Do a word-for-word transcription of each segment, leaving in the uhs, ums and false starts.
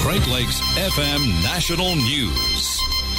Great Lakes F M National News.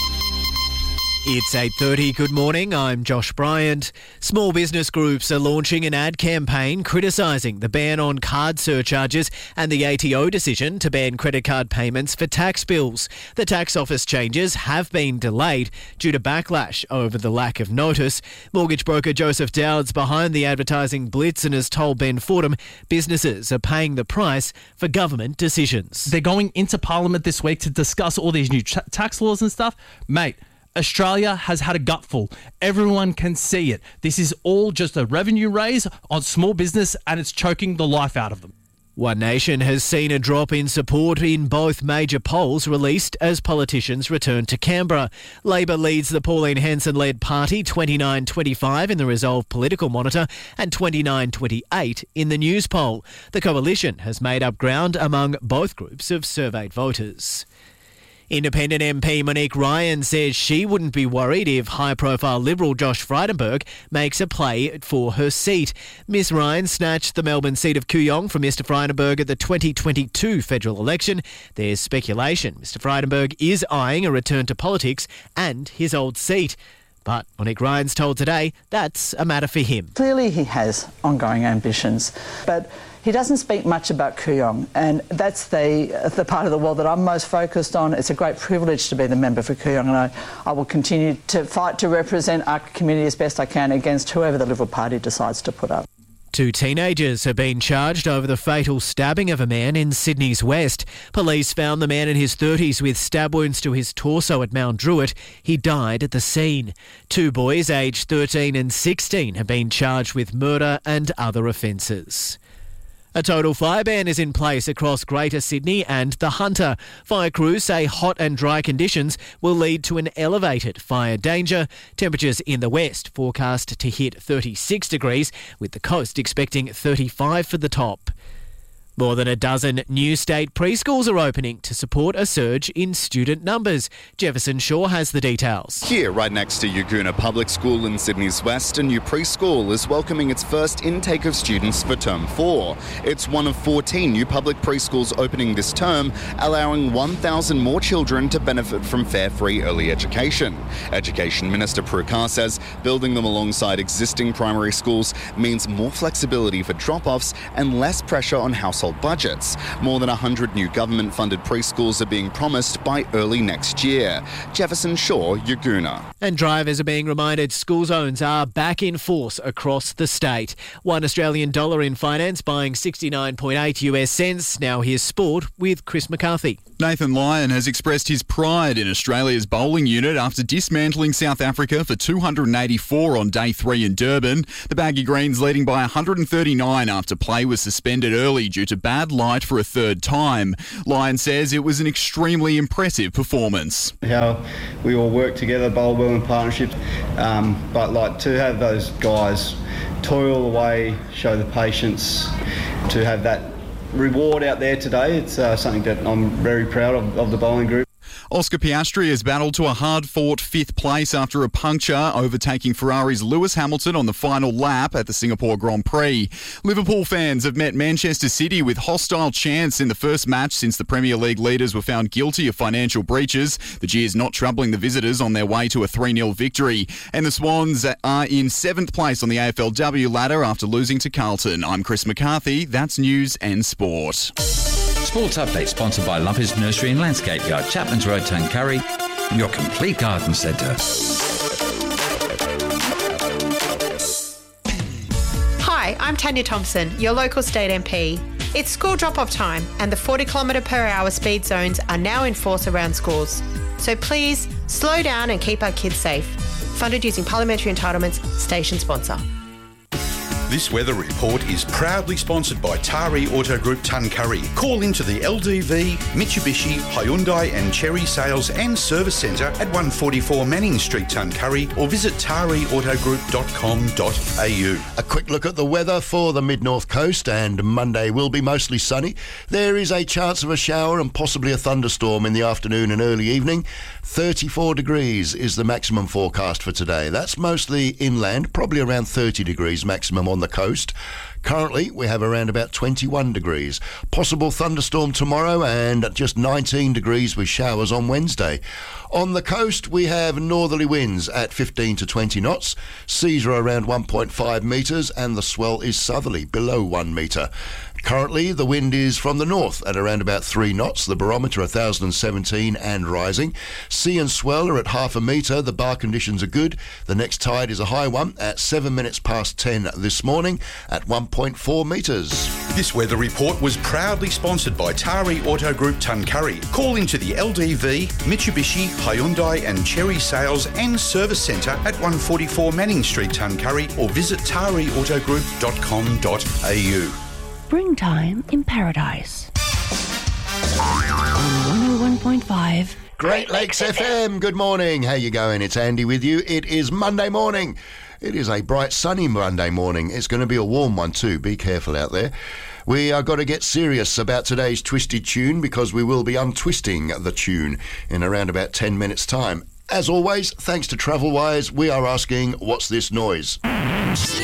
It's eight thirty. Good morning. I'm Josh Bryant. Small business groups are launching an ad campaign criticising the ban on card surcharges and the A T O decision to ban credit card payments for tax bills. The tax office changes have been delayed due to backlash over the lack of notice. Mortgage broker Joseph Dowd's behind the advertising blitz and has told Ben Fordham businesses are paying the price for government decisions. They're going into Parliament this week to discuss all these new tra- tax laws and stuff. Mate, Australia has had a gutful. Everyone can see it. This is all just a revenue raise on small business and it's choking the life out of them. One Nation has seen a drop in support in both major polls released as politicians return to Canberra. Labor leads the Pauline Hanson-led party twenty-nine twenty-five in the Resolve Political Monitor and twenty-nine twenty-eight in the News Poll. The coalition has made up ground among both groups of surveyed voters. Independent M P Monique Ryan says she wouldn't be worried if high-profile Liberal Josh Frydenberg makes a play for her seat. Miss Ryan snatched the Melbourne seat of Kooyong from Mister Frydenberg at the twenty twenty-two federal election. There's speculation Mister Frydenberg is eyeing a return to politics and his old seat. But Monique Ryan's told Today that's a matter for him. Clearly he has ongoing ambitions, but he doesn't speak much about Kooyong, and that's the the part of the world that I'm most focused on. It's a great privilege to be the member for Kooyong, and I, I will continue to fight to represent our community as best I can against whoever the Liberal Party decides to put up. Two teenagers have been charged over the fatal stabbing of a man in Sydney's West. Police found the man in his thirties with stab wounds to his torso at Mount Druitt. He died at the scene. Two boys aged thirteen and sixteen have been charged with murder and other offences. A total fire ban is in place across Greater Sydney and the Hunter. Fire crews say hot and dry conditions will lead to an elevated fire danger. Temperatures in the west forecast to hit thirty-six degrees, with the coast expecting thirty-five for the top. More than a dozen new state preschools are opening to support a surge in student numbers. Jefferson Shaw has the details. Here, right next to Yaguna Public School in Sydney's West, a new preschool is welcoming its first intake of students for term four. It's one of fourteen new public preschools opening this term, allowing one thousand more children to benefit from fare-free early education. Education Minister Prue Carr says building them alongside existing primary schools means more flexibility for drop-offs and less pressure on household budgets. More than one hundred new government-funded preschools are being promised by early next year. Jefferson Shaw, Yaguna. And drivers are being reminded school zones are back in force across the state. One Australian dollar in finance buying sixty-nine point eight US cents. Now here's sport with Chris McCarthy. Nathan Lyon has expressed his pride in Australia's bowling unit after dismantling South Africa for two hundred eighty-four on day three in Durban. The Baggy Greens leading by one hundred thirty-nine after play was suspended early due to bad light for a third time. Lyon says it was an extremely impressive performance. How we all work together, bowl well in partnership, um, but like to have those guys toil away, show the patience, to have that reward out there today, it's uh, something that I'm very proud of, of the bowling group. Oscar Piastri has battled to a hard-fought fifth place after a puncture, overtaking Ferrari's Lewis Hamilton on the final lap at the Singapore Grand Prix. Liverpool fans have met Manchester City with hostile chants in the first match since the Premier League leaders were found guilty of financial breaches. The jeers not troubling the visitors on their way to a three nil victory. And the Swans are in seventh place on the A F L W ladder after losing to Carlton. I'm Chris McCarthy. That's news and sport. Sports Update sponsored by Lovers Nursery and Landscape Yard, Chapman's Road, Tuncurry, your complete garden centre. Hi, I'm Tanya Thompson, your local state M P. It's school drop-off time and the forty kilometre per hour speed zones are now in force around schools. So please, slow down and keep our kids safe. Funded using parliamentary entitlements, station sponsor. This weather report is proudly sponsored by Tari Auto Group Tuncurry. Call into the L D V, Mitsubishi, Hyundai and Chery Sales and Service Centre at one forty-four Manning Street, Tuncurry, or visit tari auto group dot com dot a u. A quick look at the weather for the mid-north coast, and Monday will be mostly sunny. There is a chance of a shower and possibly a thunderstorm in the afternoon and early evening. thirty-four degrees is the maximum forecast for today. That's mostly inland, probably around thirty degrees maximum on the coast. Currently, we have around about twenty-one degrees. Possible thunderstorm tomorrow and just nineteen degrees with showers on Wednesday. On the coast, we have northerly winds at fifteen to twenty knots. Seas are around one point five metres and the swell is southerly, below one metre. Currently, the wind is from the north at around about three knots, the barometer one thousand seventeen and rising. Sea and swell are at half a metre, the bar conditions are good. The next tide is a high one at seven minutes past ten this morning at one point four metres. This weather report was proudly sponsored by Tari Auto Group Tuncurry. Call into the L D V, Mitsubishi, Hyundai and Cherry Sales and Service Centre at one forty-four Manning Street, Tuncurry, or visit tari auto group dot com dot a u. Springtime in Paradise. On one oh one point five. Great Lakes F M. Good morning. How you going? It's Andy with you. It is Monday morning. It is a bright, sunny Monday morning. It's going to be a warm one too. Be careful out there. We are going to get serious about today's twisted tune because we will be untwisting the tune in around about ten minutes' time. As always, thanks to Travelwise, we are asking, what's this noise?